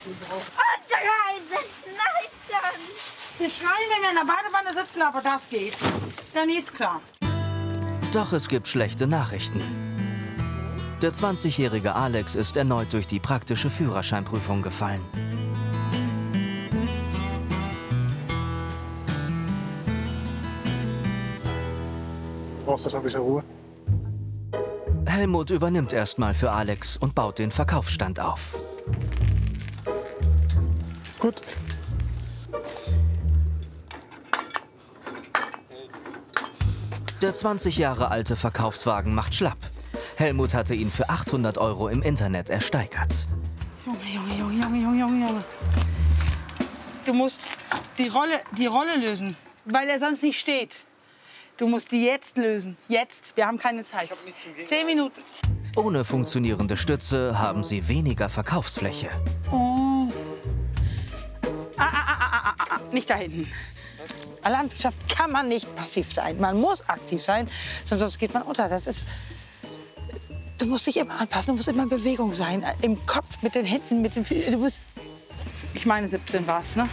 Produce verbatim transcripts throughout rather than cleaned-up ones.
Wir schreien, wenn wir in der Badewanne sitzen, aber das geht. Dann ist klar. Doch es gibt schlechte Nachrichten. Der zwanzigjährige Alex ist erneut durch die praktische Führerscheinprüfung gefallen. Brauchst du noch ein bisschen Ruhe? Helmut übernimmt erstmal für Alex und baut den Verkaufsstand auf. Gut. Der zwanzig Jahre alte Verkaufswagen macht schlapp. Helmut hatte ihn für achthundert Euro im Internet ersteigert. Junge, Junge, Junge, Junge, Junge, Junge, Junge. Du musst die Rolle, die Rolle lösen, weil er sonst nicht steht. Du musst die jetzt lösen. Jetzt. Wir haben keine Zeit. Ich hab nichts zum Gegenteil. Zehn Minuten. Ohne funktionierende Stütze haben sie weniger Verkaufsfläche. Oh. Ah, ah, ah, ah, ah, ah. Nicht da hinten. In der Landwirtschaft kann man nicht passiv sein. Man muss aktiv sein, sonst geht man unter. Das ist. Du musst dich immer anpassen, du musst immer in Bewegung sein. Im Kopf, mit den Händen, mit den Füßen. Du musst. Ich meine, siebzehn war es, ne?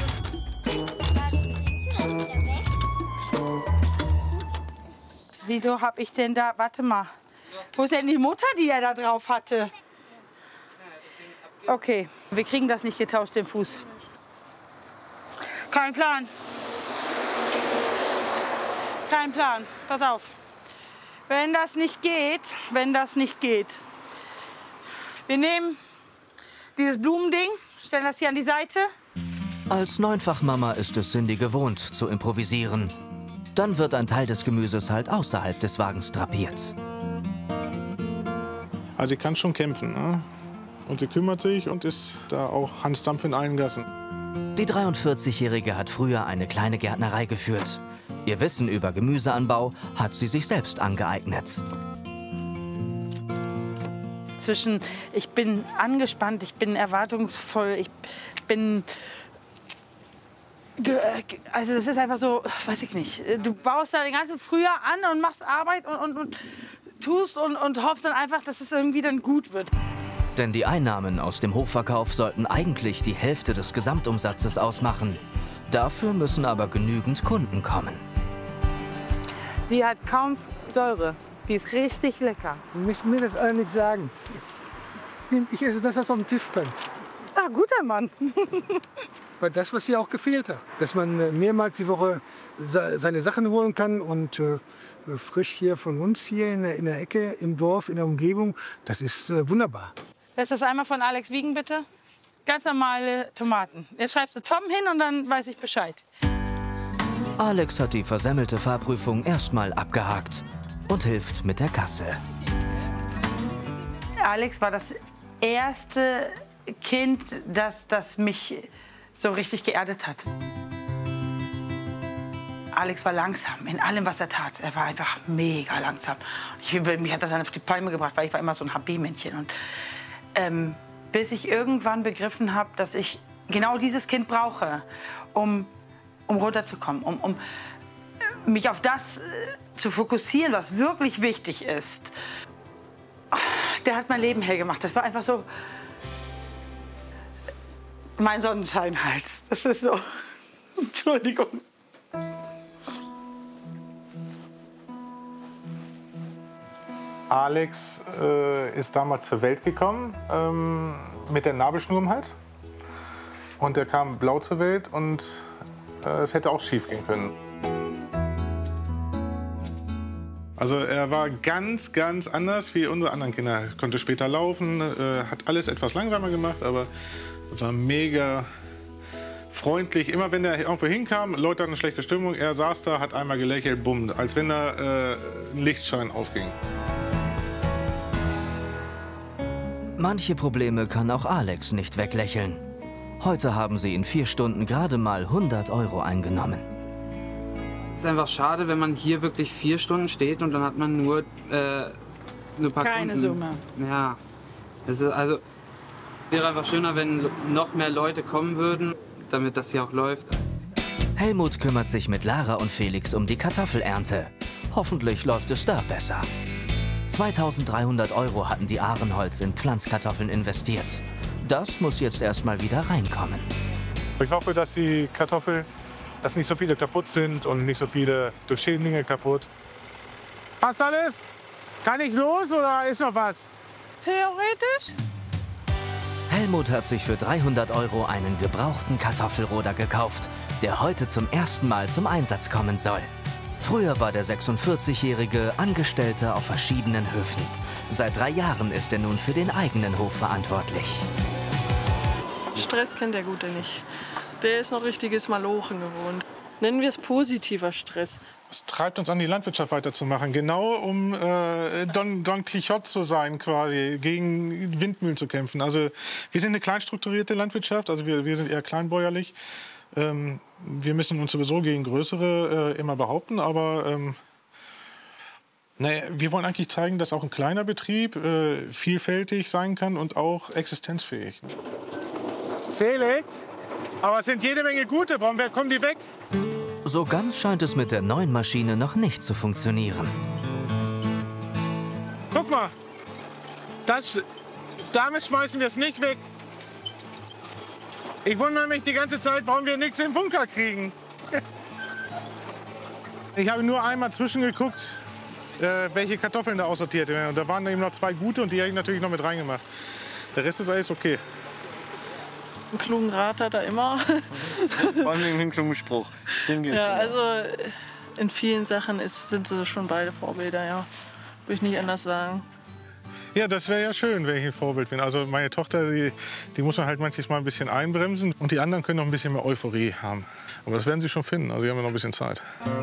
Wieso hab ich denn da. Warte mal. Wo ist denn die Mutter, die er da drauf hatte? Okay, wir kriegen das nicht getauscht, den Fuß. Kein Plan. Kein Plan. Pass auf. Wenn das nicht geht, wenn das nicht geht. Wir nehmen dieses Blumending, stellen das hier an die Seite. Als Neunfachmama ist es Cindy gewohnt, zu improvisieren. Dann wird ein Teil des Gemüses halt außerhalb des Wagens drapiert. Also sie kann schon kämpfen, ne? Und sie kümmert sich und ist da auch Hans Dampf in allen Gassen. Die dreiundvierzigjährige hat früher eine kleine Gärtnerei geführt. Ihr Wissen über Gemüseanbau hat sie sich selbst angeeignet. Zwischen ich bin angespannt, ich bin erwartungsvoll, ich bin... Also das ist einfach so, weiß ich nicht. Du baust da den ganzen Frühjahr an und machst Arbeit und, und, und tust und, und hoffst dann einfach, dass es irgendwie dann gut wird. Denn die Einnahmen aus dem Hochverkauf sollten eigentlich die Hälfte des Gesamtumsatzes ausmachen. Dafür müssen aber genügend Kunden kommen. Die hat kaum Säure. Die ist richtig lecker. Sie müssen mir das alle nicht sagen. Ich esse das, was auf dem Tisch brennt. Ah, guter Mann. Weil das, was hier auch gefehlt hat. Dass man mehrmals die Woche seine Sachen holen kann und äh, frisch hier von uns hier in der, in der Ecke, im Dorf, in der Umgebung, das ist äh, wunderbar. Lass das einmal von Alex wiegen, bitte. Ganz normale Tomaten. Jetzt schreibst du Tom hin und dann weiß ich Bescheid. Alex hat die versemmelte Fahrprüfung erstmal abgehakt und hilft mit der Kasse. Alex war das erste Kind, das, das mich so richtig geerdet hat. Alex war langsam in allem, was er tat. Er war einfach mega langsam. Ich, mich hat das dann auf die Palme gebracht, weil ich war immer so ein H B-Männchen. Und ähm, bis ich irgendwann begriffen habe, dass ich genau dieses Kind brauche, um, um runterzukommen, um, um mich auf das äh, zu fokussieren, was wirklich wichtig ist. Der hat mein Leben hell gemacht. Das war einfach so mein Sonnenschein halt. Das ist so. Entschuldigung. Alex äh, ist damals zur Welt gekommen ähm, mit der Nabelschnur im Hals. Und er kam blau zur Welt und äh, es hätte auch schief gehen können. Also er war ganz, ganz anders wie unsere anderen Kinder. Er konnte später laufen, äh, hat alles etwas langsamer gemacht, aber war mega freundlich. Immer wenn er irgendwo hinkam, Leute hatten eine schlechte Stimmung, er saß da, hat einmal gelächelt, bumm, als wenn da äh, ein Lichtschein aufging. Manche Probleme kann auch Alex nicht weglächeln. Heute haben sie in vier Stunden gerade mal hundert Euro eingenommen. Es ist einfach schade, wenn man hier wirklich vier Stunden steht und dann hat man nur äh, ein paar Keine Kunden. Summe. Ja, es ist also es wäre einfach schöner, wenn noch mehr Leute kommen würden, damit das hier auch läuft. Helmut kümmert sich mit Lara und Felix um die Kartoffelernte. Hoffentlich läuft es da besser. zweitausenddreihundert Euro hatten die Ahrenholz in Pflanzkartoffeln investiert. Das muss jetzt erstmal wieder reinkommen. Ich hoffe, dass die Kartoffeln, dass nicht so viele kaputt sind und nicht so viele durch Schädlinge kaputt. Passt alles? Kann ich los oder ist noch was? Theoretisch? Helmut hat sich für dreihundert Euro einen gebrauchten Kartoffelroder gekauft, der heute zum ersten Mal zum Einsatz kommen soll. Früher war der sechsundvierzigjährige Angestellter auf verschiedenen Höfen. Seit drei Jahren ist er nun für den eigenen Hof verantwortlich. Stress kennt der Gute nicht. Der ist noch richtiges Malochen gewohnt. Nennen wir es positiver Stress. Es treibt uns an, die Landwirtschaft weiterzumachen, genau um äh, Don, Don Quixote zu sein, quasi, gegen Windmühlen zu kämpfen. Also wir sind eine kleinstrukturierte Landwirtschaft, also wir, wir sind eher kleinbäuerlich. Ähm, wir müssen uns sowieso gegen größere äh, immer behaupten, aber ähm, naja, wir wollen eigentlich zeigen, dass auch ein kleiner Betrieb äh, vielfältig sein kann und auch existenzfähig. Felix, aber es sind jede Menge gute. Warum kommen die weg? So ganz scheint es mit der neuen Maschine noch nicht zu funktionieren. Guck mal, das, damit schmeißen wir es nicht weg. Ich wundere mich die ganze Zeit, warum wir nichts im Bunker kriegen. Ich habe nur einmal zwischengeguckt, äh, welche Kartoffeln da aussortiert werden. Und da waren eben noch zwei gute und die habe ich natürlich noch mit reingemacht. Der Rest ist alles okay. Einen klugen Rat hat er immer. Vor allem einen klugen Spruch. Den gibt's Ja, immer. also in vielen Sachen ist, sind sie schon beide Vorbilder, ja. Würde ich nicht anders sagen. Ja, das wäre ja schön, wenn ich ein Vorbild bin. Also meine Tochter, die, die muss man halt manchmal ein bisschen einbremsen. Und die anderen können noch ein bisschen mehr Euphorie haben. Aber das werden sie schon finden. Also sie haben ja noch ein bisschen Zeit.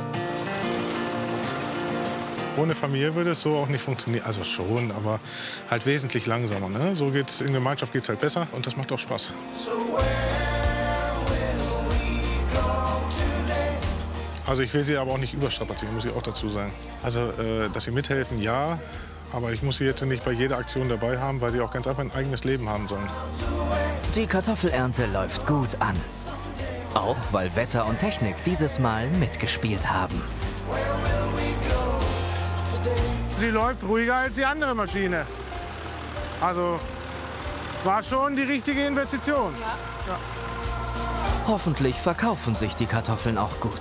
Ohne Familie würde es so auch nicht funktionieren. Also schon, aber halt wesentlich langsamer. Ne? So geht's, in Gemeinschaft geht es halt besser und das macht auch Spaß. Also ich will sie aber auch nicht überstrapazieren, muss ich auch dazu sagen. Also, äh, dass sie mithelfen, ja. Aber ich muss sie jetzt nicht bei jeder Aktion dabei haben, weil sie auch ganz einfach ein eigenes Leben haben sollen. Die Kartoffelernte läuft gut an. Auch weil Wetter und Technik dieses Mal mitgespielt haben. Sie läuft ruhiger als die andere Maschine. Also war schon die richtige Investition. Ja. Hoffentlich verkaufen sich die Kartoffeln auch gut.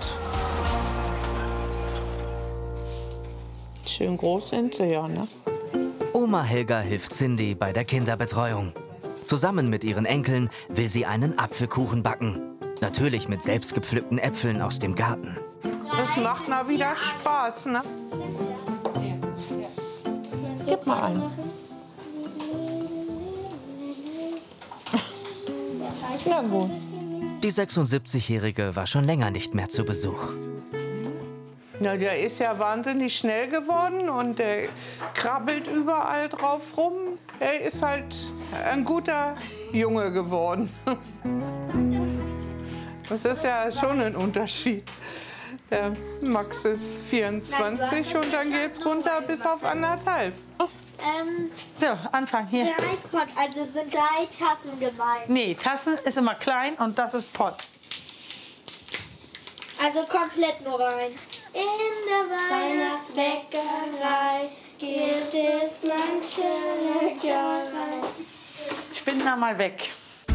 Schön groß sind sie ja, ne? Oma Helga hilft Cindy bei der Kinderbetreuung. Zusammen mit ihren Enkeln will sie einen Apfelkuchen backen. Natürlich mit selbstgepflückten Äpfeln aus dem Garten. Das macht mal wieder Spaß, ne? Gib mal einen. Na gut. Die sechsundsiebzigjährige war schon länger nicht mehr zu Besuch. Na, der ist ja wahnsinnig schnell geworden und der krabbelt überall drauf rum. Er ist halt ein guter Junge geworden. Das ist ja schon ein Unterschied. Der Max ist vierundzwanzig und dann geht's runter bis auf anderthalb. Ähm, So, Anfang hier. drei Pot, also sind drei Tassen gemeint. Nee, Tassen ist immer klein und das ist Pott. Also komplett nur rein. In der Weihnachtsbäckerei gibt es manche Leckerei. Ich bin da mal weg.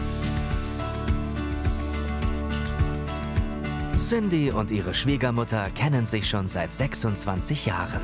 Cindy und ihre Schwiegermutter kennen sich schon seit sechsundzwanzig Jahren.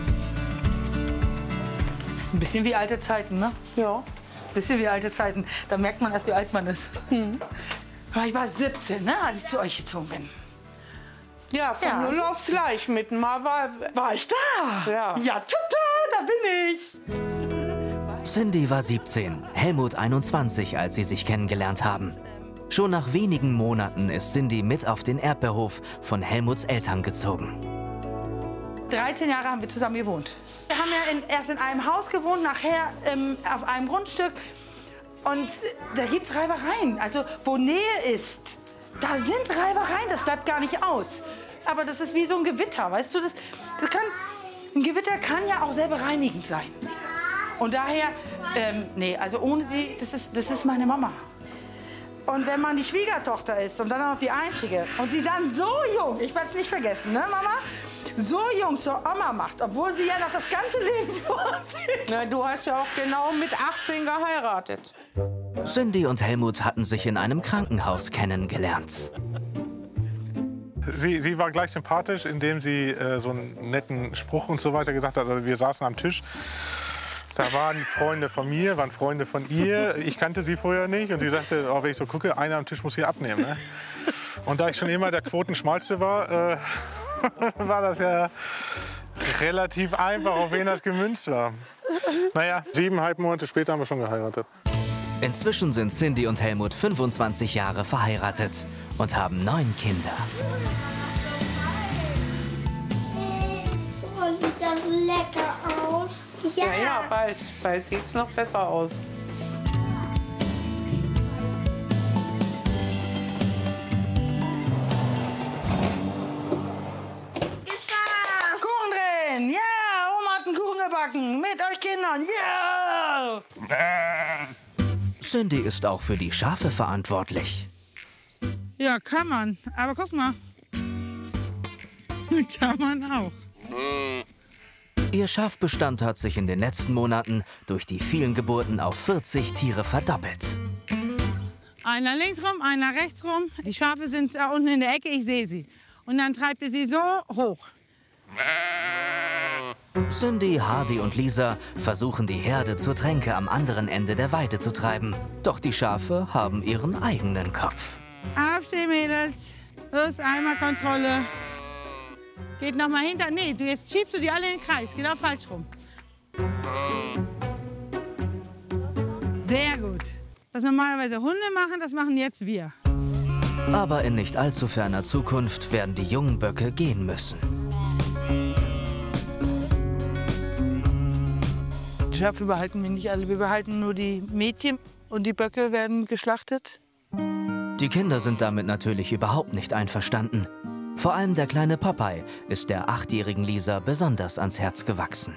Ein bisschen wie alte Zeiten, ne? Ja. Ein bisschen wie alte Zeiten. Da merkt man erst, wie alt man ist. Hm. Aber ich war siebzehn, ne, als ich zu euch gezogen bin. Ja, von Ja, null auf gleich. Mit mal war, War ich da? Ja. Ja, tata, da bin ich. Cindy war siebzehn, Helmut einundzwanzig, als sie sich kennengelernt haben. Schon nach wenigen Monaten ist Cindy mit auf den Erdbeerhof von Helmuts Eltern gezogen. dreizehn Jahre haben wir zusammen gewohnt. Wir haben ja in, erst in einem Haus gewohnt, nachher ähm, auf einem Grundstück. Und äh, da gibt es Reibereien. Also wo Nähe ist, da sind Reibereien. Das bleibt gar nicht aus. Aber das ist wie so ein Gewitter, weißt du? Das, das kann, ein Gewitter kann ja auch sehr bereinigend sein. Und daher, ähm, nee, also ohne sie, das ist, das ist meine Mama. Und wenn man die Schwiegertochter ist und dann auch noch die Einzige und sie dann so jung, ich werde es nicht vergessen, ne Mama, so jung zur Oma macht, obwohl sie ja noch das ganze Leben vor sich. na, du hast ja auch genau mit achtzehn geheiratet. Cindy und Helmut hatten sich in einem Krankenhaus kennengelernt. Sie, sie war gleich sympathisch, indem sie äh, so einen netten Spruch und so weiter gesagt hat. Also wir saßen am Tisch. Da waren Freunde von mir, waren Freunde von ihr. Ich kannte sie vorher nicht. Und sie sagte, oh, wenn ich so gucke, einer am Tisch muss hier abnehmen. Ne? Und da ich schon immer der Quotenschmalste war, äh, war das ja relativ einfach, auf wen das gemünzt war. Naja, siebeneinhalb Monate später haben wir schon geheiratet. Inzwischen sind Cindy und Helmut fünfundzwanzig Jahre verheiratet und haben neun Kinder. Oh, sieht das lecker aus. Ja, Ja, ja, bald. Bald sieht's noch besser aus. geschafft. Kuchen drin! Ja! Oma hat einen Kuchen gebacken! Mit euch Kindern! Ja! Cindy ist auch für die Schafe verantwortlich. Ja, kann man. Aber guck mal. Kann man auch. Ihr Schafbestand hat sich in den letzten Monaten durch die vielen Geburten auf vierzig Tiere verdoppelt. Einer links rum, einer rechts rum. Die Schafe sind da unten in der Ecke, ich sehe sie. Und dann treibt ihr sie so hoch. Cindy, Hardy und Lisa versuchen die Herde zur Tränke am anderen Ende der Weide zu treiben. Doch die Schafe haben ihren eigenen Kopf. Aufstehen, Mädels. Los, einmal Kontrolle. Geht noch mal hinter. Nee, du, jetzt schiebst du die alle in den Kreis. Genau falsch rum. Sehr gut. Was normalerweise Hunde machen, das machen jetzt wir. Aber in nicht allzu ferner Zukunft werden die jungen Böcke gehen müssen. Die Schafe behalten wir nicht alle. Wir behalten nur die Mädchen und die Böcke werden geschlachtet. Die Kinder sind damit natürlich überhaupt nicht einverstanden. Vor allem der kleine Popeye ist der achtjährigen Lisa besonders ans Herz gewachsen.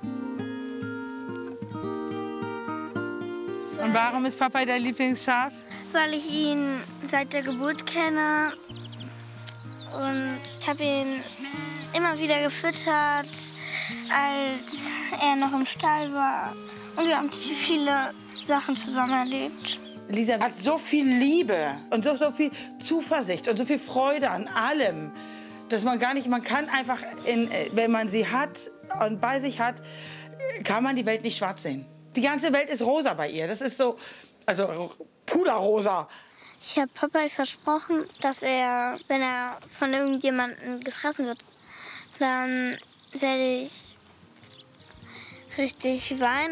Und warum ist Popeye dein Lieblingsschaf? Weil ich ihn seit der Geburt kenne. Und ich habe ihn immer wieder gefüttert, als er noch im Stall war. Und wir haben viele Sachen zusammen erlebt. Lisa hat so viel Liebe und so, so viel Zuversicht und so viel Freude an allem, dass man gar nicht, man kann einfach, in, wenn man sie hat und bei sich hat, kann man die Welt nicht schwarz sehen. Die ganze Welt ist rosa bei ihr. Das ist so, also puderrosa. Ich habe Popeye versprochen, dass er, wenn er von irgendjemandem gefressen wird, dann werde ich richtig weinen.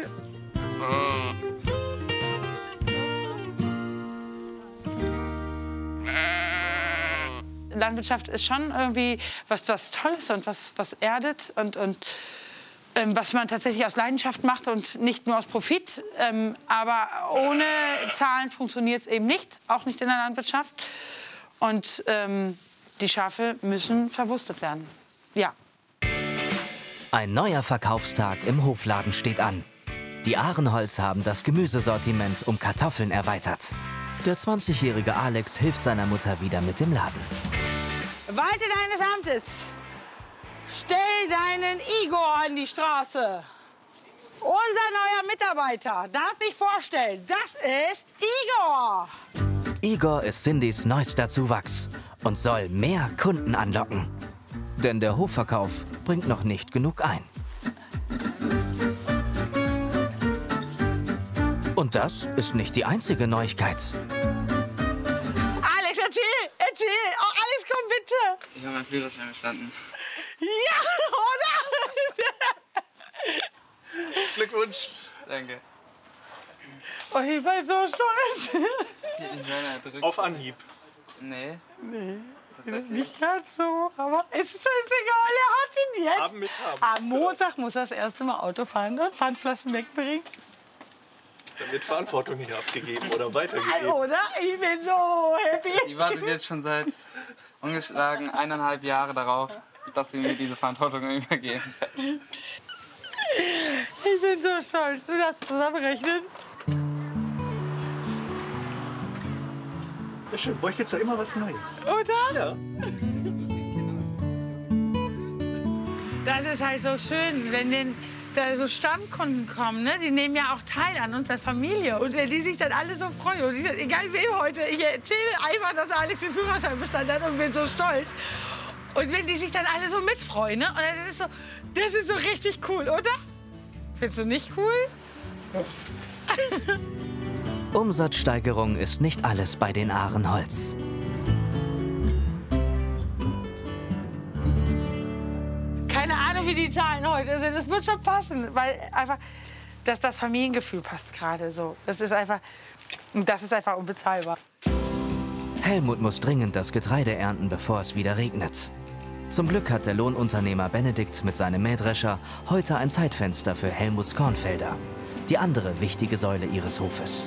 Landwirtschaft ist schon irgendwie was, was Tolles und was, was erdet und, und ähm, was man tatsächlich aus Leidenschaft macht und nicht nur aus Profit. Ähm, aber ohne Zahlen funktioniert es eben nicht, auch nicht in der Landwirtschaft. Und ähm, die Schafe müssen verwurstet werden. Ja. Ein neuer Verkaufstag im Hofladen steht an. Die Ahrenholz haben das Gemüsesortiment um Kartoffeln erweitert. Der zwanzigjährige Alex hilft seiner Mutter wieder mit dem Laden. Walte deines Amtes. Stell deinen Igor an die Straße. Unser neuer Mitarbeiter. Darf ich vorstellen, das ist Igor. Igor ist Cindys neuester Zuwachs und soll mehr Kunden anlocken. Denn der Hofverkauf bringt noch nicht genug ein. Und das ist nicht die einzige Neuigkeit. Alex, erzähl, erzähl. Oh, Alex, komm bitte. Ich habe meinen Führerschein bestanden. Ja, oder? Glückwunsch. Danke. Oh, ich bin so stolz. Ich werde erdrückt. Auf Anhieb. Nee. Nee, das ist nicht ganz so. Aber ist scheißegal, er hat ihn jetzt. Haben ist haben. Am Montag muss er das erste Mal Auto fahren und Pfandflaschen wegbringen. Dann wird Verantwortung nicht abgegeben oder weitergegeben. Oder? Ich bin so happy. Die wartet jetzt schon seit ungeschlagen eineinhalb Jahre darauf, dass sie mir diese Verantwortung übergeben. Ich bin so stolz. Du hast zusammenrechnen. Ja, schön, bräuchte jetzt doch immer was Neues. Oder? Ja. Das ist halt so schön, wenn den, da so Stammkunden kommen, ne? Die nehmen ja auch teil an uns als Familie. Und wenn die sich dann alle so freuen, und ich, egal wem heute, ich erzähle einfach, dass Alex den Führerschein bestanden hat und bin so stolz. Und wenn die sich dann alle so mitfreuen, ne? Und das ist so, das ist so richtig cool, oder? Findest du nicht cool? Umsatzsteigerung ist nicht alles bei den Ahrenholz. Keine Ahnung, wie die Zahlen heute sind. Das wird schon passen, weil einfach das, das Familiengefühl passt gerade so. Das ist einfach, das ist einfach unbezahlbar. Helmut muss dringend das Getreide ernten, bevor es wieder regnet. Zum Glück hat der Lohnunternehmer Benedikt mit seinem Mähdrescher heute ein Zeitfenster für Helmuts Kornfelder. Die andere wichtige Säule ihres Hofes.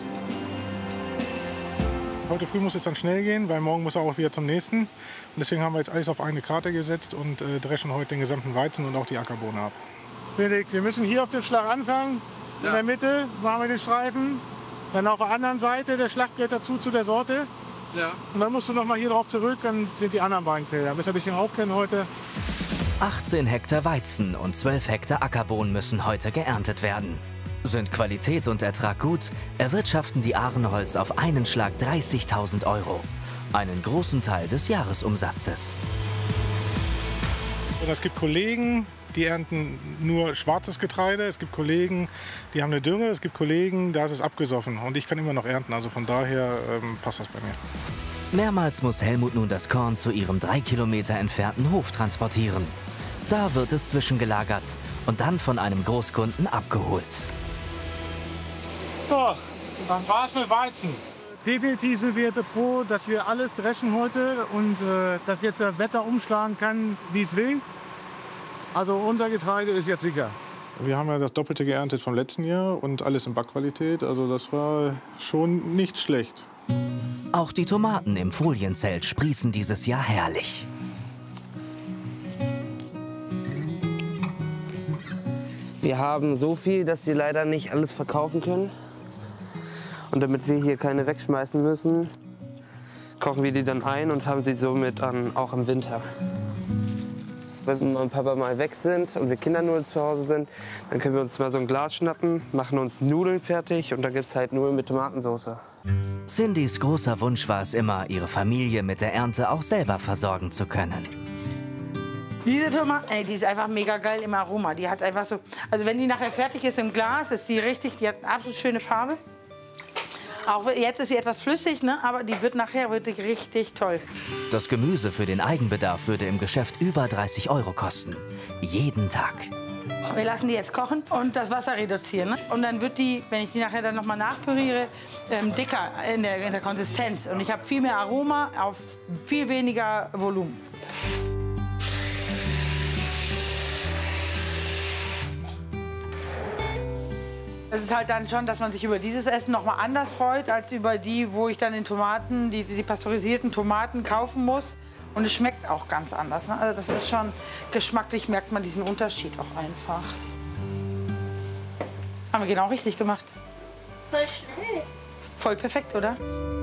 Heute früh muss es dann schnell gehen, weil morgen muss er auch wieder zum nächsten. Und deswegen haben wir jetzt alles auf eine Karte gesetzt und äh, dreschen heute den gesamten Weizen und auch die Ackerbohne ab. Benedikt, wir müssen hier auf dem Schlag anfangen. Ja. In der Mitte machen wir den Streifen. Dann auf der anderen Seite der Schlag gehört dazu zu der Sorte. Ja. Und dann musst du noch mal hier drauf zurück, dann sind die anderen beiden Felder. Müssen wir ein bisschen aufkennen heute. achtzehn Hektar Weizen und zwölf Hektar Ackerbohnen müssen heute geerntet werden. Sind Qualität und Ertrag gut, erwirtschaften die Ahrenholz auf einen Schlag dreißigtausend Euro. Einen großen Teil des Jahresumsatzes. Und es gibt Kollegen, die ernten nur schwarzes Getreide. Es gibt Kollegen, die haben eine Dürre. Es gibt Kollegen, da ist es abgesoffen. Und ich kann immer noch ernten. Also von daher ähm, passt das bei mir. Mehrmals muss Helmut nun das Korn zu ihrem drei Kilometer entfernten Hof transportieren. Da wird es zwischengelagert und dann von einem Großkunden abgeholt. So, dann war's mit Weizen. Definitiv sind wir froh, dass wir alles dreschen heute und äh, dass jetzt das Wetter umschlagen kann, wie es will. Also unser Getreide ist jetzt sicher. Wir haben ja das Doppelte geerntet vom letzten Jahr und alles in Backqualität. Also das war schon nicht schlecht. Auch die Tomaten im Folienzelt sprießen dieses Jahr herrlich. Wir haben so viel, dass wir leider nicht alles verkaufen können. Und damit wir hier keine wegschmeißen müssen, kochen wir die dann ein und haben sie somit an, auch im Winter. Wenn Mama und Papa mal weg sind und wir Kinder nur zu Hause sind, dann können wir uns mal so ein Glas schnappen, machen uns Nudeln fertig und dann gibt es halt Nudeln mit Tomatensauce. Cindys großer Wunsch war es immer, ihre Familie mit der Ernte auch selber versorgen zu können. Diese Tomate, ey, die ist einfach mega geil im Aroma. Die hat einfach so, also wenn die nachher fertig ist im Glas, ist die richtig, die hat eine absolut schöne Farbe. Auch jetzt ist sie etwas flüssig, ne? Aber die wird nachher wirklich richtig toll. Das Gemüse für den Eigenbedarf würde im Geschäft über dreißig Euro kosten. Jeden Tag. Wir lassen die jetzt kochen und das Wasser reduzieren. Ne? Und dann wird die, wenn ich die nachher dann noch mal nachpüriere, ähm, dicker in der, in der Konsistenz. Und ich habe viel mehr Aroma auf viel weniger Volumen. Es ist halt dann schon, dass man sich über dieses Essen noch mal anders freut, als über die, wo ich dann den Tomaten, die, die pasteurisierten Tomaten kaufen muss. Und es schmeckt auch ganz anders. Ne? Also das ist schon, geschmacklich merkt man diesen Unterschied auch einfach. Haben wir genau richtig gemacht. Voll schnell. Voll perfekt, oder?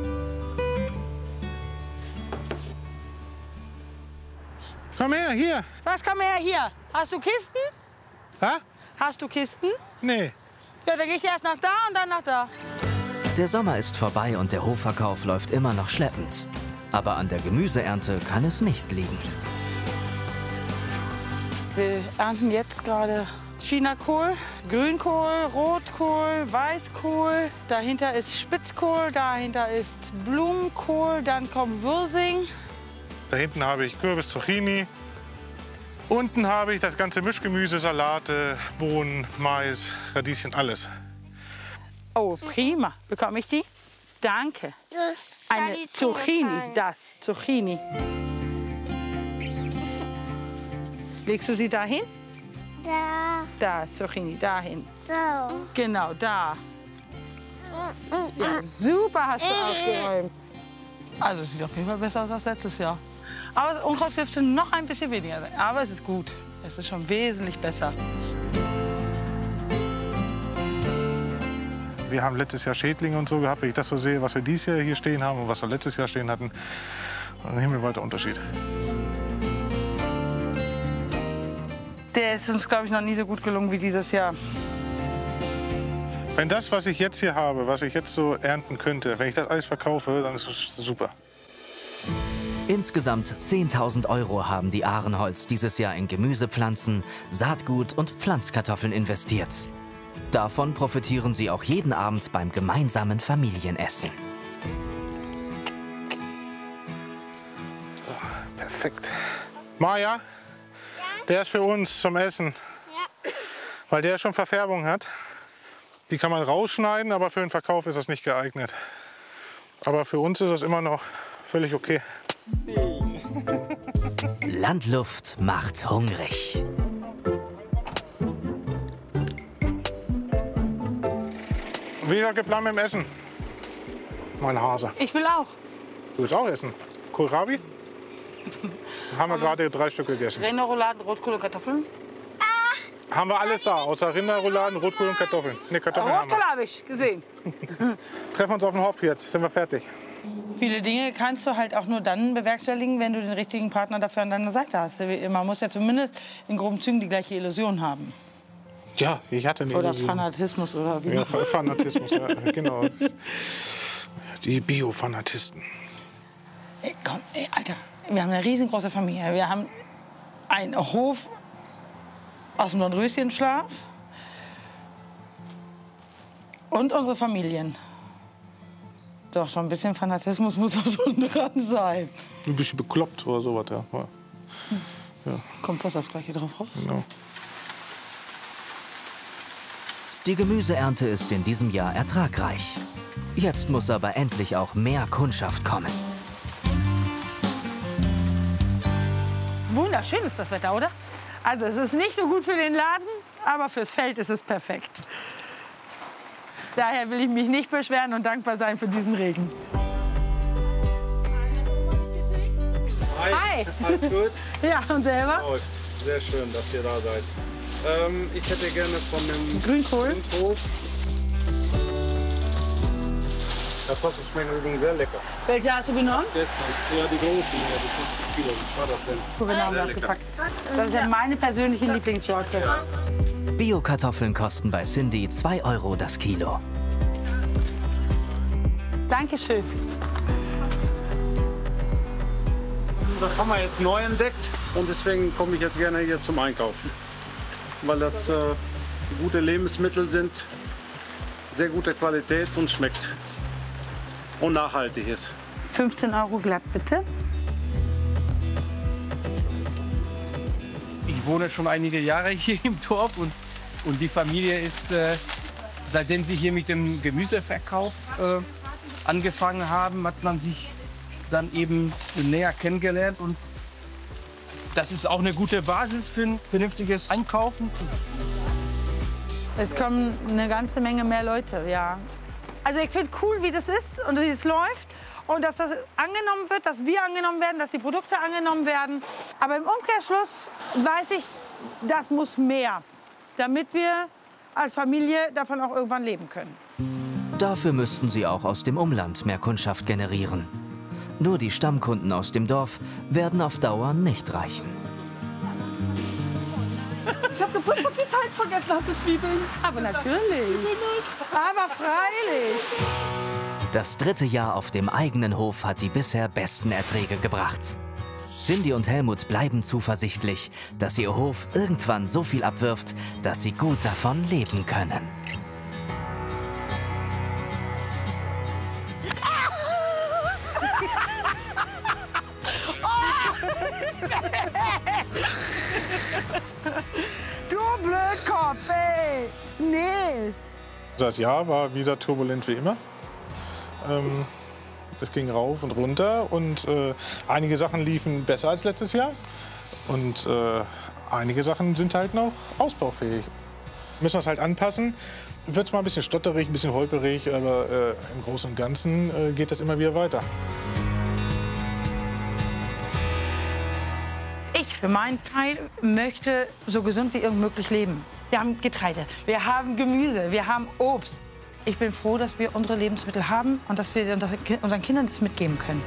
Komm her, hier. Was, komm her hier? Hast du Kisten? Ha? Hast du Kisten? Nee. Ja, dann gehe ich erst nach da und dann nach da. Der Sommer ist vorbei und der Hofverkauf läuft immer noch schleppend. Aber an der Gemüseernte kann es nicht liegen. Wir ernten jetzt gerade Chinakohl, Grünkohl, Rotkohl, Weißkohl. Dahinter ist Spitzkohl, dahinter ist Blumenkohl, dann kommt Würsing. Da hinten habe ich Kürbis, Zucchini. Unten habe ich das ganze Mischgemüse, Salate, Bohnen, Mais, Radieschen, alles. Oh, prima. Bekomme ich die? Danke. Eine Zucchini, das, Zucchini. Legst du sie dahin? Da. Da, Zucchini, dahin. Da. Genau, da. Ja, super hast du aufgeräumt. Also es sieht auf jeden Fall besser aus als letztes Jahr. Aber das Unkraut dürfte noch ein bisschen weniger sein. Aber es ist gut. Es ist schon wesentlich besser. Wir haben letztes Jahr Schädlinge und so gehabt. Wenn ich das so sehe, was wir dieses Jahr hier stehen haben und was wir letztes Jahr stehen hatten, ein himmelweiter Unterschied. Der ist uns, glaube ich, noch nie so gut gelungen wie dieses Jahr. Wenn das, was ich jetzt hier habe, was ich jetzt so ernten könnte, wenn ich das alles verkaufe, dann ist es super. Insgesamt zehntausend Euro haben die Ahrenholz dieses Jahr in Gemüsepflanzen, Saatgut und Pflanzkartoffeln investiert. Davon profitieren sie auch jeden Abend beim gemeinsamen Familienessen. So, perfekt. Maja, ja? Der ist für uns zum Essen, ja. Weil der schon Verfärbung hat. Die kann man rausschneiden, aber für den Verkauf ist das nicht geeignet. Aber für uns ist das immer noch völlig okay. Landluft macht hungrig. Wie ist geplant mit dem Essen? Mein Hase. Ich will auch. Du willst auch essen? Kohlrabi? Haben wir gerade drei Stück gegessen. Rinderrouladen, Rotkohl und Kartoffeln. Haben wir alles da, außer Rinderrouladen, Rotkohl und Kartoffeln. Nee, Kartoffeln haben Rotkohl wir. habe ich gesehen. Treffen uns auf den Hopf jetzt, sind wir fertig. Viele Dinge kannst du halt auch nur dann bewerkstelligen, wenn du den richtigen Partner dafür an deiner Seite hast. Man muss ja zumindest in groben Zügen die gleiche Illusion haben. Ja, ich hatte eine Oder Illusion. Fanatismus oder wie. Ja, Fanatismus, ja, genau. Die Biofanatisten. Ey, komm, ey, Alter, wir haben eine riesengroße Familie. Wir haben einen Hof aus dem Dornröschenschlaf und unsere Familien. Doch, schon ein bisschen Fanatismus muss auch schon dran sein. Ein bisschen bekloppt oder sowas, ja. Ja. Kommt fast aufs Gleiche drauf raus. Genau. Die Gemüseernte ist in diesem Jahr ertragreich. Jetzt muss aber endlich auch mehr Kundschaft kommen. Wunderschön ist das Wetter, oder? Also es ist nicht so gut für den Laden, aber fürs Feld ist es perfekt. Daher will ich mich nicht beschweren und dankbar sein für diesen Regen. Hi. Hi. Alles gut? Ja, und selber? Läuft. Sehr schön, dass ihr da seid. Ähm, ich hätte gerne von dem Grünkohl. Grünkohl. Kartoffeln schmecken übrigens sehr lecker. Welche hast du genommen? Gestern. Ja, die großen hier, die fünfzig Kilo. Was war das denn? Wir haben wir gepackt. Das ist ja meine persönliche Lieblingssorte. Bio-Kartoffeln kosten bei Cindy zwei Euro das Kilo. Dankeschön. Das haben wir jetzt neu entdeckt und deswegen komme ich jetzt gerne hier zum Einkaufen. Weil das äh, gute Lebensmittel sind, sehr gute Qualität und schmeckt. Und nachhaltig ist. fünfzehn Euro glatt, bitte. Ich wohne schon einige Jahre hier im Dorf und, und die Familie ist, äh, seitdem sie hier mit dem Gemüseverkauf äh, angefangen haben, hat man sich dann eben näher kennengelernt. Und das ist auch eine gute Basis für ein vernünftiges Einkaufen. Es kommen eine ganze Menge mehr Leute, ja. Also ich finde cool, wie das ist und wie es läuft und dass das angenommen wird, dass wir angenommen werden, dass die Produkte angenommen werden. Aber im Umkehrschluss weiß ich, das muss mehr, damit wir als Familie davon auch irgendwann leben können. Dafür müssten sie auch aus dem Umland mehr Kundschaft generieren. Nur die Stammkunden aus dem Dorf werden auf Dauer nicht reichen. Ich habe gewusst, ob die Zeit vergessen hast, du Zwiebeln. Aber natürlich. Aber freilich. Das dritte Jahr auf dem eigenen Hof hat die bisher besten Erträge gebracht. Cindy und Helmut bleiben zuversichtlich, dass ihr Hof irgendwann so viel abwirft, dass sie gut davon leben können. Du Blödkopf, ey! Nee! Das Jahr war wieder turbulent wie immer. Ähm, es ging rauf und runter und äh, einige Sachen liefen besser als letztes Jahr. Und äh, einige Sachen sind halt noch ausbaufähig. Müssen wir es halt anpassen. Wird mal ein bisschen stotterig, ein bisschen holperig, aber äh, im Großen und Ganzen äh, geht das immer wieder weiter. Ich für meinen Teil möchte so gesund wie irgend möglich leben. Wir haben Getreide, wir haben Gemüse, wir haben Obst. Ich bin froh, dass wir unsere Lebensmittel haben und dass wir unseren Kindern das mitgeben können.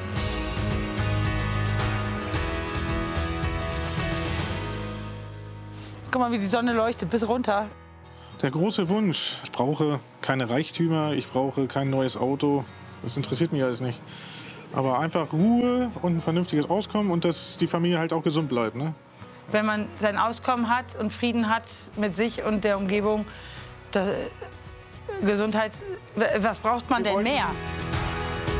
Guck mal, wie die Sonne leuchtet, bis runter. Der große Wunsch, ich brauche keine Reichtümer, ich brauche kein neues Auto. Das interessiert mich alles nicht. Aber einfach Ruhe und ein vernünftiges Auskommen und dass die Familie halt auch gesund bleibt. Ne? Wenn man sein Auskommen hat und Frieden hat mit sich und der Umgebung, da, Gesundheit, was braucht man denn mehr?